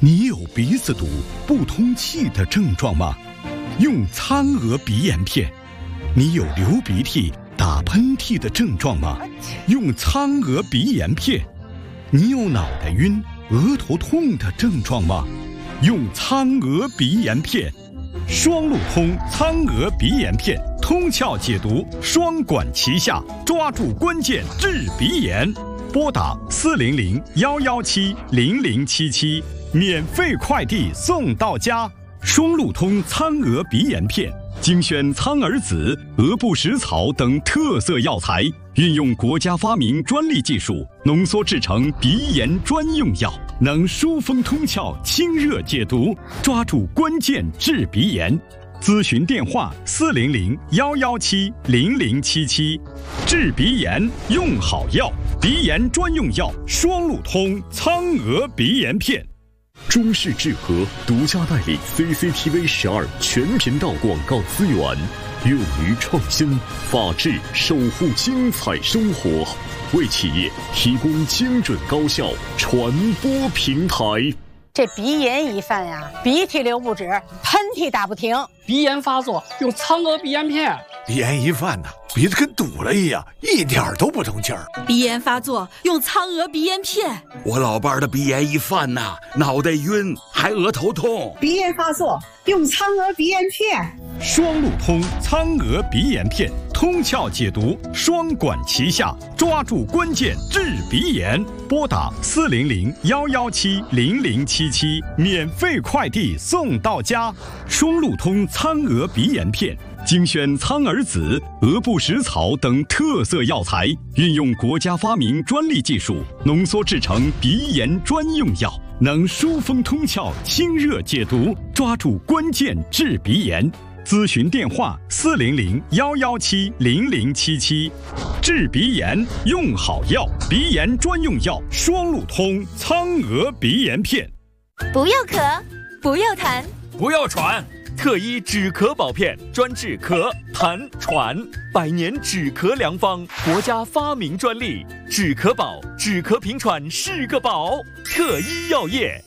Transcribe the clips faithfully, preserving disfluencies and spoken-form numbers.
你有鼻子堵、不通气的症状吗？用苍娥鼻炎片。你有流鼻涕、打喷嚏的症状吗？用苍娥鼻炎片。你有脑袋晕、额头痛的症状吗？用苍娥鼻炎片。双路通苍娥鼻炎片，通窍解毒，双管齐下，抓住关键治鼻炎。拨打四零零幺幺七零零七七，免费快递送到家。双路通苍娥鼻炎片，精选苍耳子、鹅不食草等特色药材，运用国家发明专利技术，浓缩制成鼻炎专用药，能疏风通窍、清热解毒，抓住关键治鼻炎。咨询电话：四零零幺幺七零零七七。治鼻炎用好药，鼻炎专用药双路通苍娥鼻炎片。 中式智和独家代理 C C T V 十二全频道广告资源，勇于创新，法治守护精彩生活，为企业提供精准高效传播平台。 这鼻炎一犯呀，鼻涕流不止，喷嚏打不停。 鼻炎发作用苍娥鼻炎片。 鼻炎一犯呐，鼻子跟堵了一样，一点都不通气儿。 鼻炎发作用苍娥鼻炎片。 我老伴儿的鼻炎一犯呐，脑袋晕，还额头痛。 鼻炎发作用苍娥鼻炎片。 双路通苍娥鼻炎片，通窍解毒，双管齐下，抓住关键治鼻炎。拨打四零零幺幺七零零七七，免费快递送到家。双路通苍娥鼻炎片，精选苍耳子、鹅不食草等特色药材，运用国家发明专利技术，浓缩制成鼻炎专用药，能疏风通窍、清热解毒，抓住关键治鼻炎。咨询电话：四零零幺幺七零零七七。治鼻炎用好药，鼻炎专用药双路通苍娥鼻炎片。 不要咳，不要痰， 不要喘。特医止咳宝片，专治咳、痰、喘，百年止咳良方，国家发明专利。止咳宝，止咳平喘是个宝。特医药业。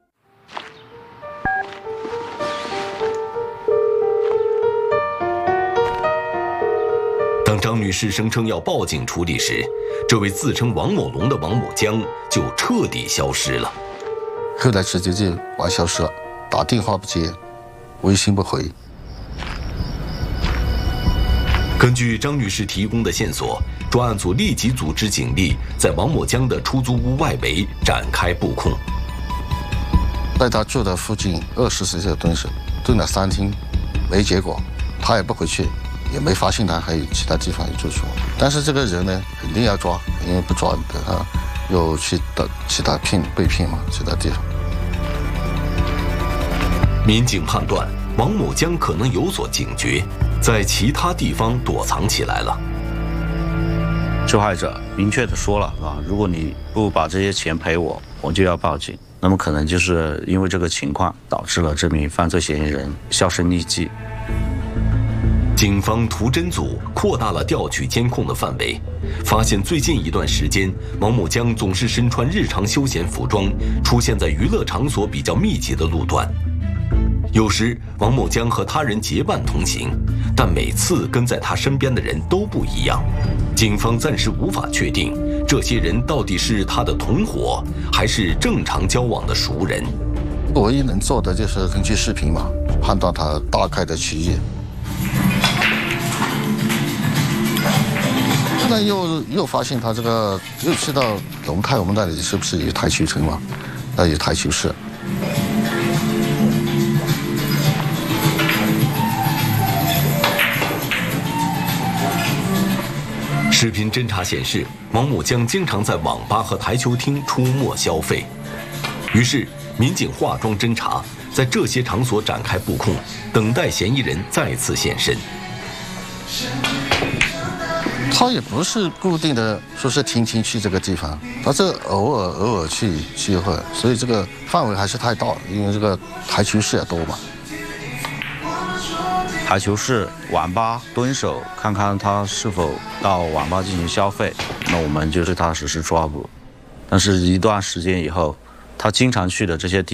当张女士声称要报警处理时，这位自称王某龙的王某江就彻底消失了。 后来直接就完消失了，打电话不接，微信不回。 根据张女士提供的线索，专案组立即组织警力在王某江的出租屋外围展开布控。 在他住的附近二十四小时蹲守，蹲了三天，没结果，他也不回去，也没发现他还有其他地方有住处。但是这个人呢，肯定要抓，因为不抓的他又去到其他骗被骗嘛，其他地方。 民警判断王某江可能有所警觉，在其他地方躲藏起来了。 受害者明确的说了啊，如果你不把这些钱赔我，我就要报警。那么可能就是因为这个情况，导致了这名犯罪嫌疑人销声匿迹。 警方图侦组扩大了调取监控的范围，发现最近一段时间，王某江总是身穿日常休闲服装，出现在娱乐场所比较密集的路段。有时王某江和他人结伴同行，但每次跟在他身边的人都不一样。警方暂时无法确定这些人到底是他的同伙，还是正常交往的熟人。 唯一能做的就是根据视频嘛，判断他大概的区域。那又又发现他这个又去到龙泰，我们那里是不是有台球城嘛？那有台球室。 视频侦查显示，王某江经常在网吧和台球厅出没消费。于是，民警化妆侦查，在这些场所展开布控，等待嫌疑人再次现身。 他也不是固定的说是天天去这个地方，他是偶尔偶尔去聚会，所以这个范围还是太大，因为这个台球室也多嘛。 台球室、网吧蹲守，看看他是否到网吧进行消费，那我们就对他实施抓捕。但是一段时间以后，他经常去的这些地